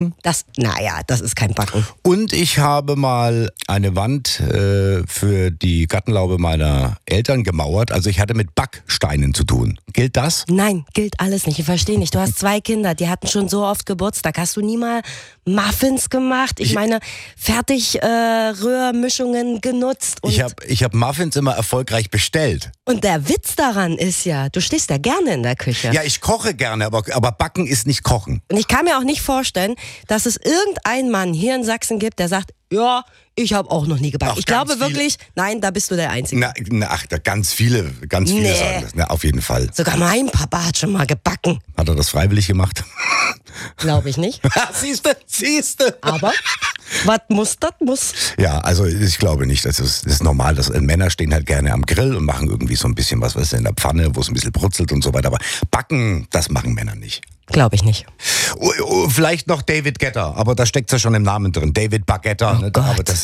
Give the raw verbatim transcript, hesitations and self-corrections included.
Das, naja, das ist kein Backen. Und ich habe mal eine Wand äh, für die Gartenlaube meiner Eltern gemauert. Also ich hatte mit Backsteinen zu tun. Gilt das? Nein, gilt alles nicht. Ich verstehe nicht. Du hast zwei Kinder, die hatten schon so oft Geburtstag. Hast du nie mal Muffins gemacht? Ich, Ich- meine, Fertigrührmischungen äh, genutzt. Und, Ich habe ich hab Muffins immer erfolgreich bestellt. und der Witz daran ist ja, du stehst ja gerne in der Küche. Ja, ich koche gerne, aber, aber Backen ist nicht Kochen. Und ich kann mir auch nicht vorstellen, dass es irgendeinen Mann hier in Sachsen gibt, der sagt, ja, ich habe auch noch nie gebacken. Ach, ich ganz glaube viele. wirklich, nein, da bist du der Einzige. Na, na, ach, da ganz viele, ganz viele Nee. sagen das. Na, auf jeden Fall. Sogar mein Papa hat schon mal gebacken. Hat er das freiwillig gemacht? Glaube ich nicht. siehste, siehste. Aber was muss, das muss. Ja, also ich glaube nicht. Das ist, das ist normal. Das, Männer stehen halt gerne am Grill und machen irgendwie so ein bisschen was, was in der Pfanne, wo es ein bisschen brutzelt und so weiter. Aber Backen, das machen Männer nicht. Glaube ich nicht. Oh, oh, vielleicht noch David Guetta, aber da steckt ja schon im Namen drin. David Baguetta. Oh ne? Gott. Aber das